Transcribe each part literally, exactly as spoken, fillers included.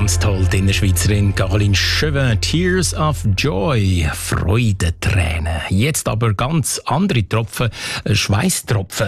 Ganz toll, die Innerschweizerin Caroline Chauvin, Tears of Joy, Freudentränen. Jetzt aber ganz andere Tropfen, Schweißtropfen.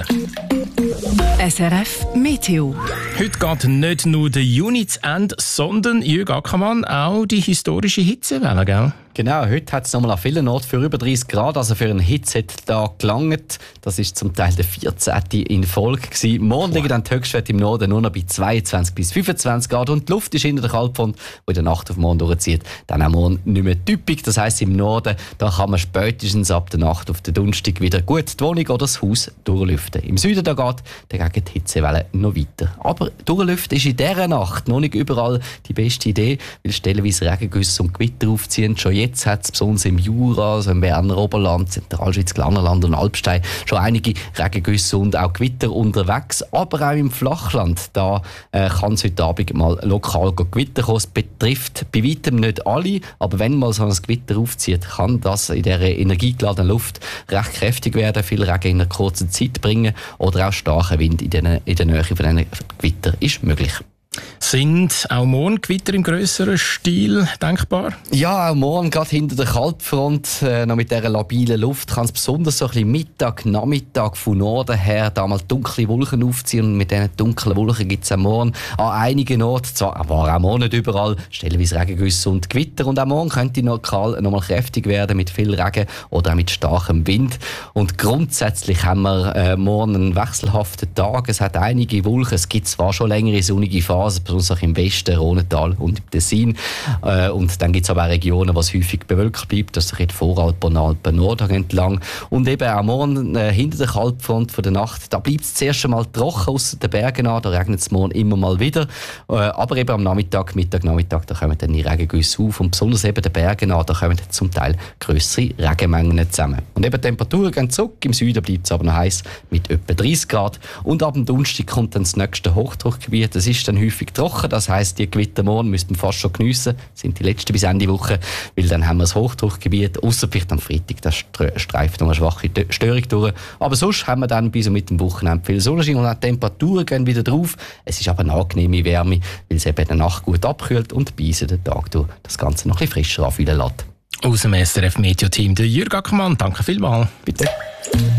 S R F Meteo. Heute geht nicht nur der Juni zu Ende, sondern, Jürg Ackermann, auch die historische Hitzewelle, gell? Genau, heute hat es nochmal an vielen Orten für über dreißig Grad, also für einen Hitztag gelangt. Das ist zum Teil der vierzehnte in Folge gewesen. Morgen liegen dann die Höchstwerte im Norden nur noch bei zweiundzwanzig bis fünfundzwanzig Grad und die Luft ist hinter der Kaltfront, die in der Nacht auf morgen durchzieht, dann auch morgen nicht mehr typisch. Das heisst, im Norden, da kann man spätestens ab der Nacht auf den Donnerstag wieder gut die Wohnung oder das Haus durchlüften. Im Süden da geht dagegen die Hitzewelle noch weiter. Aber durchlüften ist in dieser Nacht noch nicht überall die beste Idee, weil stellenweise Regengüsse und Gewitter aufziehen. Schon jetzt hat es besonders im Jura, also im Berner Oberland, Zentralschweiz, Glarnerland und Alpstein schon einige Regengüsse und auch Gewitter unterwegs. Aber auch im Flachland, da äh, kann es heute Abend mal lokal Gewitter kommen. Es betrifft bei weitem nicht alle, aber wenn mal so ein Gewitter aufzieht, kann das in dieser energiegeladenen Luft recht kräftig werden, viel Regen in einer kurzen Zeit bringen oder auch starker Wind in, den, in der Nähe von diesen Gewitter ist möglich. Sind auch morgen Gewitter im grösseren Stil denkbar? Ja, auch morgen, gerade hinter der Kaltfront, äh, noch mit dieser labilen Luft, kann es besonders so ein bisschen Mittag, Nachmittag von Norden her da mal dunkle Wolken aufziehen. Und mit diesen dunklen Wolken gibt es auch morgen an einigen Orten, zwar aber auch morgen nicht überall, stellenweise Regengüsse und Gewitter. Und auch morgen könnte lokal noch mal kräftig werden mit viel Regen oder auch mit starkem Wind. Und grundsätzlich haben wir äh, morgen einen wechselhaften Tag. Es hat einige Wolken, es gibt zwar schon längere sonnige Phasen, besonders auch im Westen, Rhontal und im Tessin. Äh, und dann gibt es aber auch Regionen, wo es häufig bewölkt bleibt, das ist die Voralpen und Alpen Nordhang entlang. Und eben auch morgen äh, hinter der Kaltfront von der Nacht, da bleibt es zuerst einmal trocken, ausser den Bergen an, da regnet es morgen immer mal wieder. Äh, aber eben am Nachmittag, Mittag, Nachmittag, da kommen dann die Regengüsse auf und besonders eben den Bergen an, da kommen zum Teil grössere Regenmengen zusammen. Und eben die Temperaturen gehen zurück, im Süden bleibt es aber noch heiß mit etwa dreißig Grad. Und ab dem Donnerstag kommt dann das nächste Hochdruckgebiet, das ist dann häufig trocken, das heisst, die Gewitter morgen müssen wir fast schon geniessen, das sind die letzten bis Ende Woche, weil dann haben wir das Hochdruckgebiet, ausser vielleicht am Freitag, das streift noch eine schwache Störung durch. Aber sonst haben wir dann bis mit dem Wochenende viel Sonnenschein und auch die Temperaturen gehen wieder drauf. Es ist aber eine angenehme Wärme, weil es eben in der Nacht gut abkühlt und bei uns den Tag durch das Ganze noch ein bisschen frischer anfühlen lässt. Aus dem S R F Meteo Team, der Jürg Ackermann, danke vielmals. Bitte.